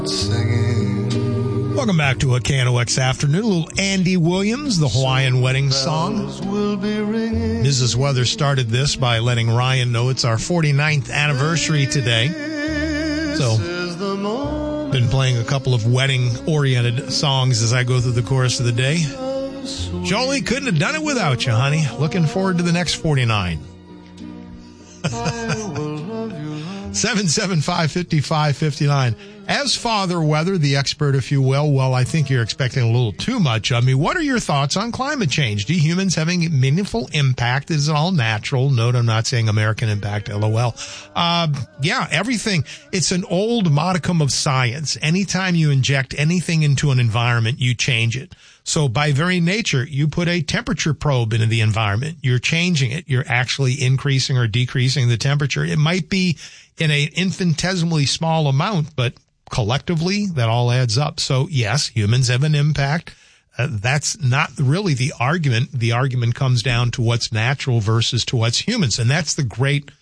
Singing. Welcome back to a KNOX Afternoon. A little Andy Williams, the Hawaiian wedding song. Mrs. Weather started this by letting Ryan know it's our 49th anniversary today. So, been playing a couple of wedding-oriented songs as I go through the course of the day. Jolie, couldn't have done it without you, honey. Looking forward to the next 49. 775-5559. As Father Weather, the expert, if you will, well, I think you're expecting a little too much of me. What are your thoughts on climate change? Do humans having a meaningful impact? Is it all natural? Note, I'm not saying American impact, LOL. Yeah, everything. It's an old modicum of science. Anytime you inject anything into an environment, you change it. So by very nature, you put a temperature probe into the environment. You're changing it. You're actually increasing or decreasing the temperature. It might be in an infinitesimally small amount, but collectively, that all adds up. So yes, humans have an impact. That's not really the argument. The argument comes down to what's natural versus to what's humans. And that's the great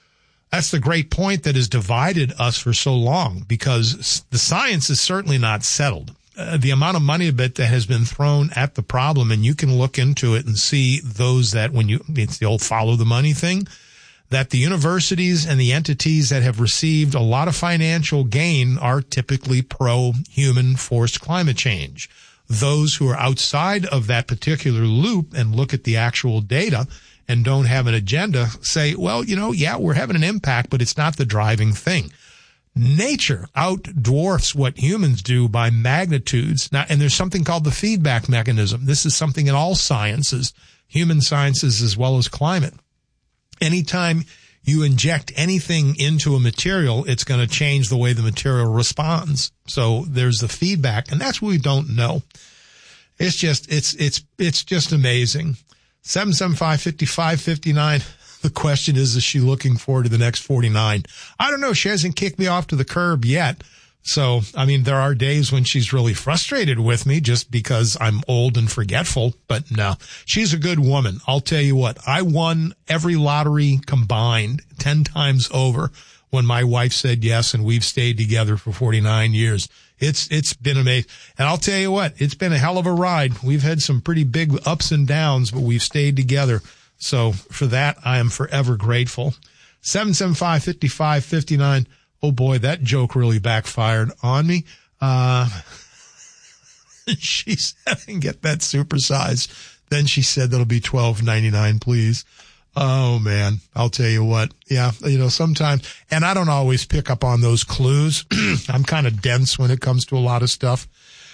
point that has divided us for so long, because the science is certainly not settled. The amount of money that has been thrown at the problem, and you can look into it and see those that it's the old follow the money thing, that the universities and the entities that have received a lot of financial gain are typically pro-human forced climate change. Those who are outside of that particular loop and look at the actual data and don't have an agenda say, well, yeah, we're having an impact, but it's not the driving thing. Nature outdwarfs what humans do by magnitudes. Now, and there's something called the feedback mechanism. This is something in all sciences, human sciences as well as climate. Anytime you inject anything into a material, it's going to change the way the material responds. So there's the feedback, and that's what we don't know. It's just amazing. 775-5559. The question is she looking forward to the next 49? I don't know. She hasn't kicked me off to the curb yet. So, there are days when she's really frustrated with me just because I'm old and forgetful. But no, she's a good woman. I'll tell you what, I won every lottery combined 10 times over when my wife said yes, and we've stayed together for 49 years. It's been amazing. And I'll tell you what, it's been a hell of a ride. We've had some pretty big ups and downs, but we've stayed together. So for that, I am forever grateful. 775-5559. Oh boy, that joke really backfired on me. She said I can get that supersized. Then she said that'll be $12.99, please. Oh man, I'll tell you what. Yeah, sometimes, and I don't always pick up on those clues. I'm kind of dense when it comes to a lot of stuff.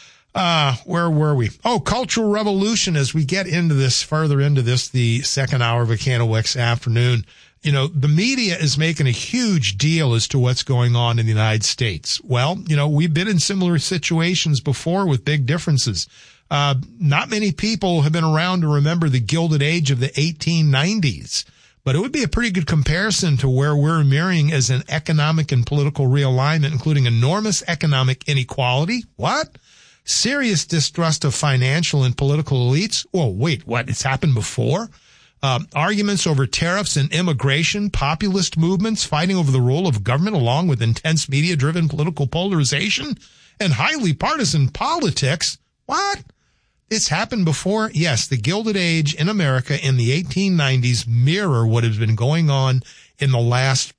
Where were we? Oh, Cultural Revolution. As we get into this, further into this, the second hour of a KNOX Afternoon, the media is making a huge deal as to what's going on in the United States. Well, we've been in similar situations before with big differences. Not many people have been around to remember the Gilded Age of the 1890s, but it would be a pretty good comparison to where we're mirroring as an economic and political realignment, including enormous economic inequality. What? Serious distrust of financial and political elites. Whoa, wait, what? It's happened before? Arguments over tariffs and immigration, populist movements fighting over the role of government, along with intense media-driven political polarization and highly partisan politics. What? It's happened before? Yes, the Gilded Age in America in the 1890s mirror what has been going on in the last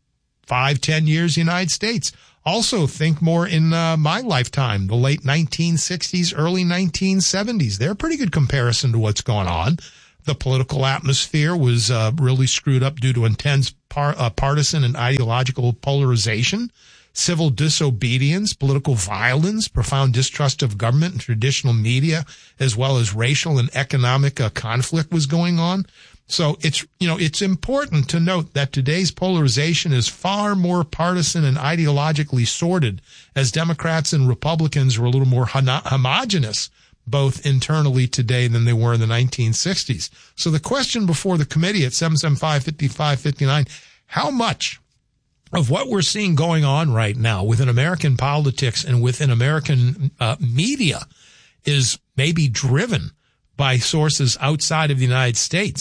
5-10 years in the United States. Also, think more in my lifetime, the late 1960s, early 1970s. They're a pretty good comparison to what's going on. The political atmosphere was really screwed up due to intense partisan and ideological polarization, civil disobedience, political violence, profound distrust of government and traditional media, as well as racial and economic conflict was going on. So it's important to note that today's polarization is far more partisan and ideologically sorted, as Democrats and Republicans are a little more homogenous, both internally today than they were in the 1960s. So the question before the committee at 775-5559, how much of what we're seeing going on right now within American politics and within American media is maybe driven by sources outside of the United States?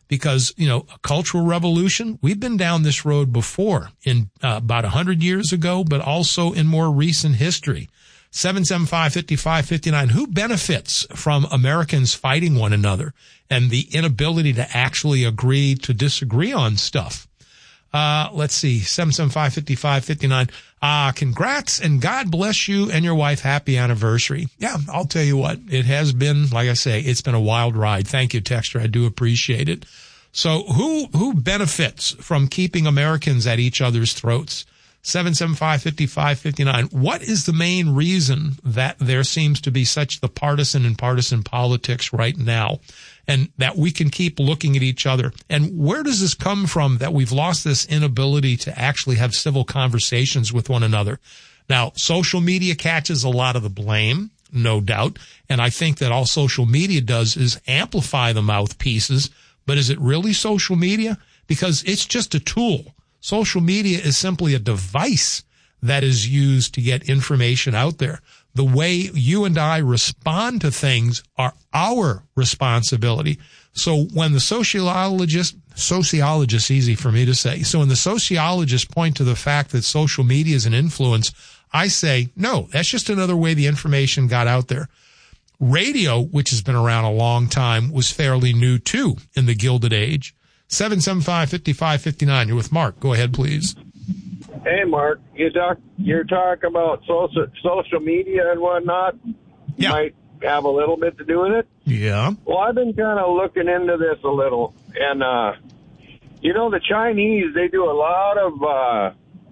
because, a cultural revolution, we've been down this road before in about 100 years ago, but also in more recent history. 775-5559. Who benefits from Americans fighting one another and the inability to actually agree to disagree on stuff? Let's see, 775-5559. Congrats and God bless you and your wife. Happy anniversary. Yeah, I'll tell you what, it has been, like I say, it's been a wild ride. Thank you, Texter. I do appreciate it. So who benefits from keeping Americans at each other's throats? 775-5559. What is the main reason that there seems to be such the partisan politics right now, and that we can keep looking at each other? And where does this come from that we've lost this inability to actually have civil conversations with one another? Now, social media catches a lot of the blame, no doubt, and I think that all social media does is amplify the mouthpieces, but is it really social media? Because it's just a tool. Social media is simply a device that is used to get information out there. The way you and I respond to things are our responsibility. So when the sociologists, easy for me to say. So when the sociologists point to the fact that social media is an influence, I say, no, that's just another way the information got out there. Radio, which has been around a long time, was fairly new too in the Gilded Age. 775-5559. You're with Mark. Go ahead, please. Hey, Mark. You're talking about social media and whatnot. Yeah. Might have a little bit to do with it. Yeah. Well, I've been kind of looking into this a little, and the Chinese, they do a lot of.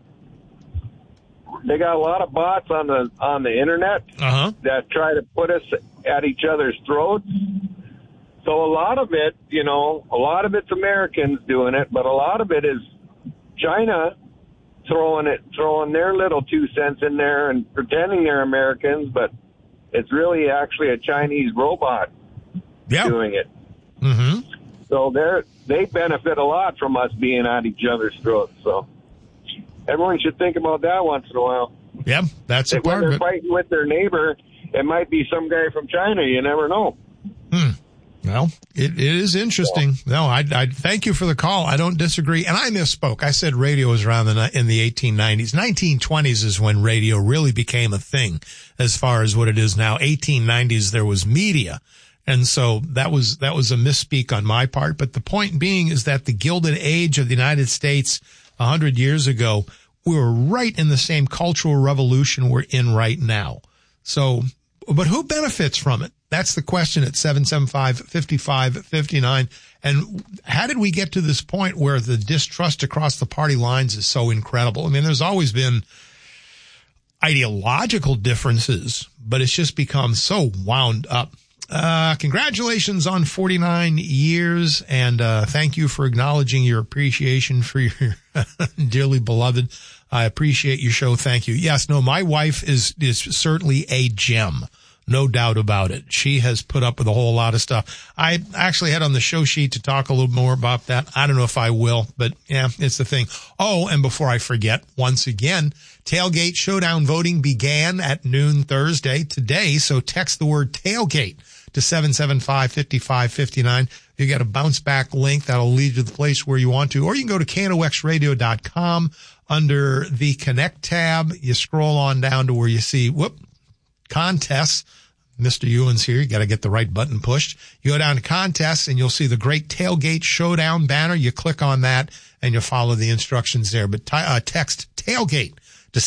They got a lot of bots on the internet that try to put us at each other's throats. So a lot of it's Americans doing it, but a lot of it is China throwing their little 2 cents in there and pretending they're Americans, but it's really actually a Chinese robot doing it. Mm-hmm. So they benefit a lot from us being at each other's throats. So everyone should think about that once in a while. Yeah, that's a part of it. When they're fighting with their neighbor, it might be some guy from China. You never know. Well, it is interesting. No, I thank you for the call. I don't disagree. And I misspoke. I said radio was around in the 1890s. 1920s is when radio really became a thing as far as what it is now. 1890s, there was media. And so that was a misspeak on my part. But the point being is that the Gilded Age of the United States 100 years ago, we were right in the same cultural revolution we're in right now. So, but who benefits from it? That's the question at 775-5559. And how did we get to this point where the distrust across the party lines is so incredible? I mean, there's always been ideological differences, but it's just become so wound up. Congratulations on 49 years, and thank you for acknowledging your appreciation for your dearly beloved. I appreciate your show. Thank you. Yes, no, my wife is certainly a gem. No doubt about it. She has put up with a whole lot of stuff. I actually had on the show sheet to talk a little more about that. I don't know if I will, but yeah, it's the thing. Oh, and before I forget, once again, Tailgate Showdown voting began at noon Thursday today. So text the word tailgate to 775-5559. You get a bounce back link that'll lead you to the place where you want to, or you can go to KNOXradio.com under the Connect tab. You scroll on down to where you see, contests. Mr. Ewan's here. You got to get the right button pushed. You go down to contests and you'll see the great Tailgate Showdown banner. You click on that and you'll follow the instructions there. But text tailgate to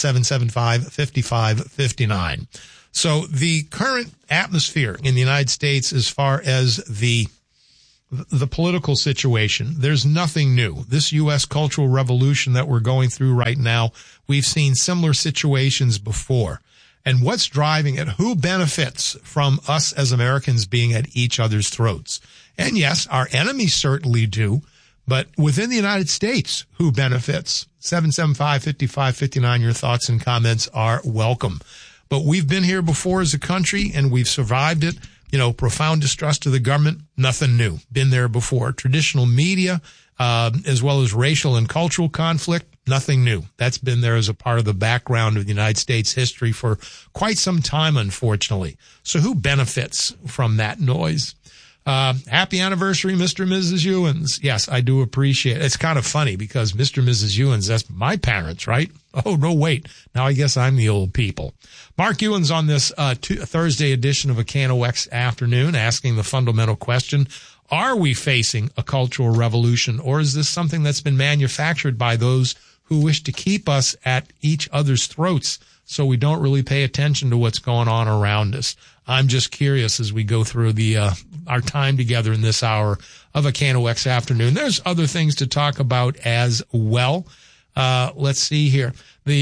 775-5559. So the current atmosphere in the United States as far as the political situation, there's nothing new. This U.S. cultural revolution that we're going through right now, we've seen similar situations before. And what's driving it? Who benefits from us as Americans being at each other's throats? And yes, our enemies certainly do, but within the United States, who benefits? 775-5559, your thoughts and comments are welcome. But we've been here before as a country, and we've survived it. Profound distrust of the government, nothing new. Been there before. Traditional media, as well as racial and cultural conflict, nothing new. That's been there as a part of the background of the United States history for quite some time, unfortunately. So who benefits from that noise? Happy anniversary, Mr. and Mrs. Ewens. Yes, I do appreciate it. It's kind of funny because Mr. and Mrs. Ewens, that's my parents, right? Oh, no, wait. Now I guess I'm the old people. Mark Ewens on this Thursday edition of A KNOX Afternoon asking the fundamental question, are we facing a cultural revolution, or is this something that's been manufactured by those who wish to keep us at each other's throats so we don't really pay attention to what's going on around us? I'm just curious as we go through our time together in this hour of A KNOX Afternoon. There's other things to talk about as well. Let's see here.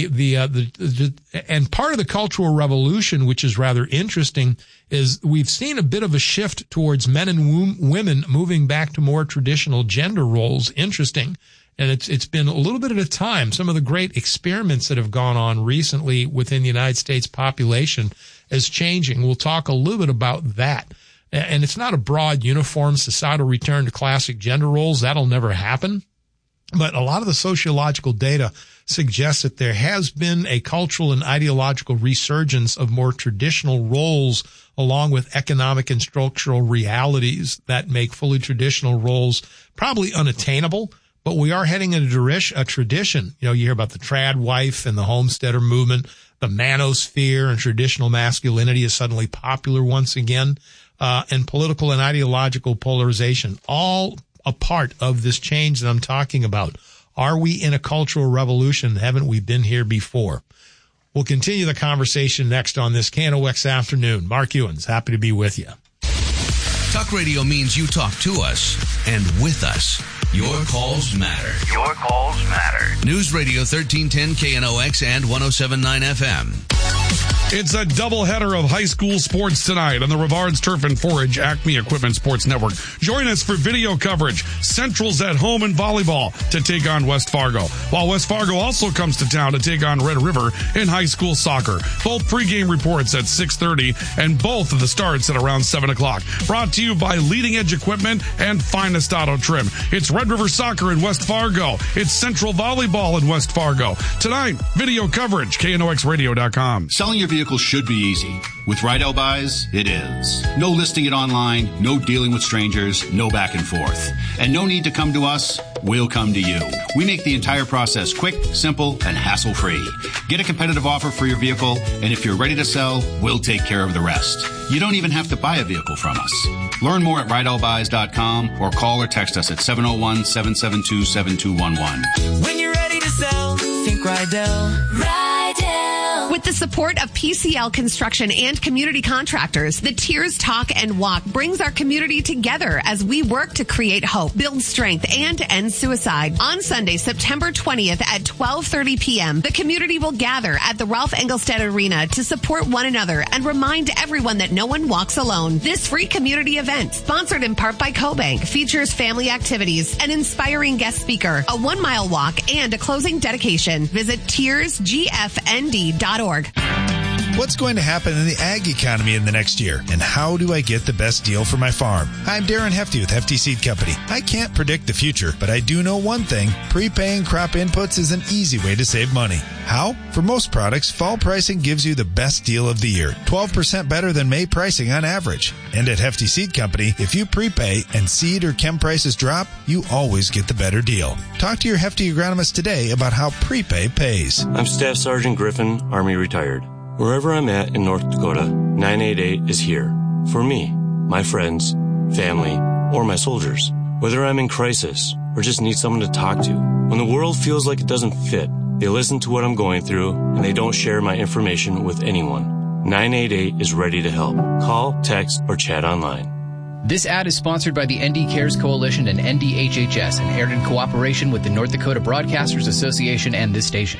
And part of the cultural revolution, which is rather interesting, is we've seen a bit of a shift towards men and women moving back to more traditional gender roles. Interesting. And it's been a little bit at a time. Some of the great experiments that have gone on recently within the United States population is changing. We'll talk a little bit about that. And it's not a broad, uniform societal return to classic gender roles. That'll never happen. But a lot of the sociological data suggests that there has been a cultural and ideological resurgence of more traditional roles along with economic and structural realities that make fully traditional roles probably unattainable. But we are heading in a tradition. You hear about the trad wife and the homesteader movement. The manosphere and traditional masculinity is suddenly popular once again. And political and ideological polarization, all a part of this change that I'm talking about. Are we in a cultural revolution? Haven't we been here before? We'll continue the conversation next on this KNOX Afternoon. Mark Ewens, happy to be with you. Talk radio means you talk to us and with us. Your calls matter. Your calls matter. News Radio 1310 KNOX and 107.9 FM. It's a doubleheader of high school sports tonight on the Rivards Turf and Forage Acme Equipment Sports Network. Join us for video coverage. Central's at home in volleyball to take on West Fargo, while West Fargo also comes to town to take on Red River in high school soccer. Both pregame reports at 6:30 and both of the starts at around 7 o'clock. Brought to you by Leading Edge Equipment and Finest Auto Trim. It's Red River Soccer in West Fargo. It's Central Volleyball in West Fargo. Tonight, video coverage, KNOXradio.com. Selling your vehicle should be easy. With Rydell Buys, it is. No listing it online, no dealing with strangers, no back and forth. And no need to come to us, we'll come to you. We make the entire process quick, simple, and hassle-free. Get a competitive offer for your vehicle, and if you're ready to sell, we'll take care of the rest. You don't even have to buy a vehicle from us. Learn more at RydellBuys.com or call or text us at 701-772-7211. When you're ready to sell, think Rydell. Rydell. With the support of PCL Construction and community contractors, the Tears Talk and Walk brings our community together as we work to create hope, build strength, and end suicide. On Sunday, September 20th at 12:30 p.m., the community will gather at the Ralph Engelstad Arena to support one another and remind everyone that no one walks alone. This free community event, sponsored in part by CoBank, features family activities, an inspiring guest speaker, a 1-mile walk, and a closing dedication. Visit tearsgfnd.org. What's going to happen in the ag economy in the next year, and how do I get the best deal for my farm? I'm Darren Hefty with Hefty Seed Company. I can't predict the future, but I do know one thing. Prepaying crop inputs is an easy way to save money. How? For most products, fall pricing gives you the best deal of the year, 12% better than May pricing on average. And at Hefty Seed Company, if you prepay and seed or chem prices drop, you always get the better deal. Talk to your Hefty agronomist today about how prepay pays. I'm Staff Sergeant Griffin, Army retired. Wherever I'm at in North Dakota, 988 is here. For me, my friends, family, or my soldiers. Whether I'm in crisis or just need someone to talk to. When the world feels like it doesn't fit, they listen to what I'm going through and they don't share my information with anyone. 988 is ready to help. Call, text, or chat online. This ad is sponsored by the ND Cares Coalition and NDHHS and aired in cooperation with the North Dakota Broadcasters Association and this station.